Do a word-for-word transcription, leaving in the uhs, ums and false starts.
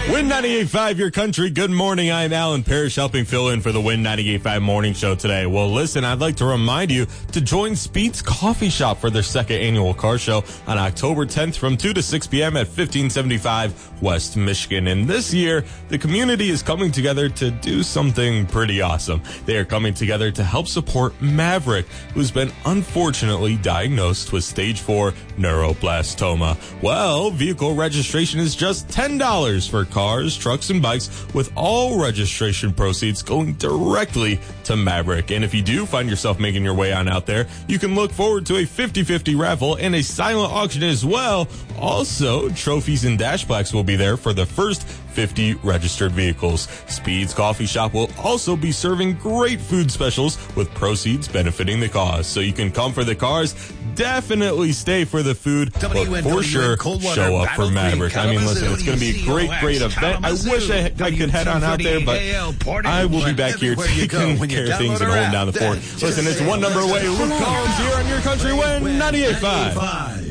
Win ninety-eight point five, your country. Good morning. I am Alan Parrish, helping fill in for the Win ninety-eight point five morning show today. Well, listen, I'd like to remind you to join Speed's Coffee Shop for their second annual car show on October tenth from two to six p.m. at fifteen seventy-five West Michigan. And this year, the community is coming together to do something pretty awesome. They are coming together to help support Maverick, who's been unfortunately diagnosed with stage four neuroblastoma. Well, vehicle registration is just ten dollars for cars, trucks, and bikes, with all registration proceeds going directly to Maverick. And if you do find yourself making your way on out there, you can look forward to a fifty-fifty raffle and a silent auction as well. Also, trophies and dash plaques will be there for the first fifty registered vehicles. Speed's Coffee Shop will also be serving great food specials with proceeds benefiting the cause. So you can come for the cars, definitely stay for the food, but for sure show up for Maverick. I mean, listen, it's going to be a great, great event. I wish I, I could head on out there, but I will be back here taking care of things and holding down the fort. Listen, it's one number away. Luke Collins here on your country Win ninety-eight point five.